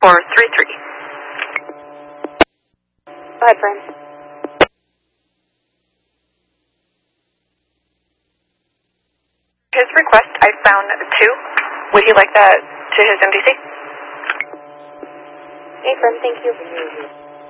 6433. Go ahead, friend. His request, I found 2. Would he like that to his MDC? Hey, friend, thank you.